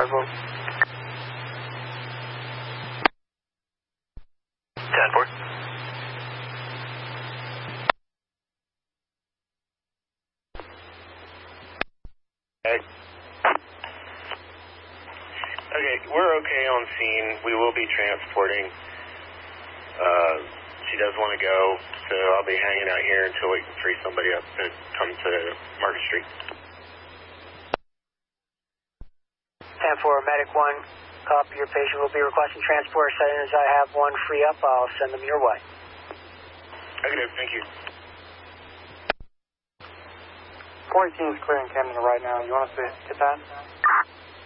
Norfolk. 10-4. Okay, we're okay on scene. We will be transporting. She does want to go, so I'll be hanging out here until we can free somebody up to come to Market Street. 10-4, Medic 1, copy. Your patient will be requesting transport. As soon as I have one free up, I'll send them your way. Okay, thank you. 14 is clearing Camden right now. You want us to hit that?